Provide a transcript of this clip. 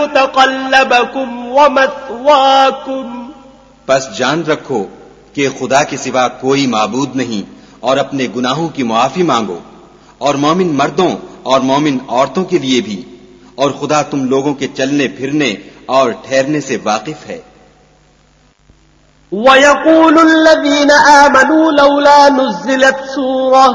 मुतक़ल्लबकुम व मथवाकुम, बस जान रखो कि खुदा के सिवा कोई माबूद नहीं और अपने गुनाहों की मुआफी मांगो, और मोमिन मर्दों और मोमिन औरतों के लिए भी, और खुदा तुम लोगों के चलने फिरने और ठहरने से वाकिफ है। वयक़ूलुल्लज़ीना आमनू लौला नुज़्ज़िलत सूरह